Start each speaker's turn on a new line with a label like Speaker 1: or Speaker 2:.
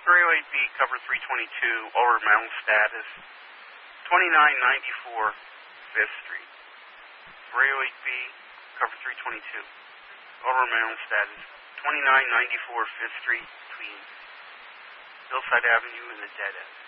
Speaker 1: Brayley B, cover 322, over mental status, 2994 5th Street. Brayley B, cover 322, over mental status, 2994 5th Street, between Hillside Avenue and the Dead End.